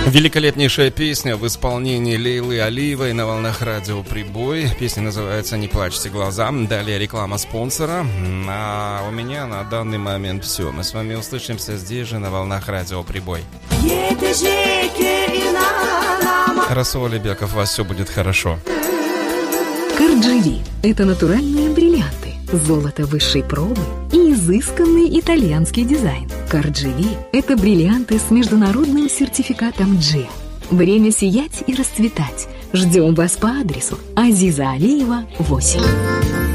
Великолепнейшая песня в исполнении Лейлы Алиевой на волнах радио «Прибой». Песня называется «Не плачьте глазам». Далее реклама спонсора. А у меня на данный момент все. Мы с вами услышимся здесь же на волнах радио «Прибой». Расул Алибеков, у вас все будет хорошо. Карджи – это натуральные бриллианты, золото высшей пробы и изысканный итальянский дизайн. Карджи – это бриллианты с международным сертификатом G. Время сиять и расцветать. Ждем вас по адресу Азиза Алиева, 8.